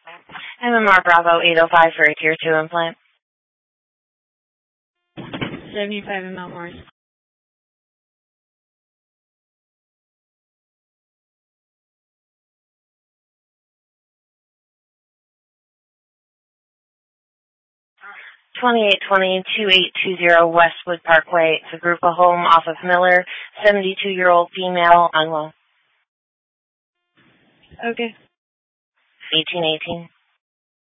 MMR Bravo 805 for a Tier 2 implant. 75 ml Mars. $2820-2820 Westwood Parkway. It's a group of home off of Miller. 72-year-old female, unwell. Okay. 1818.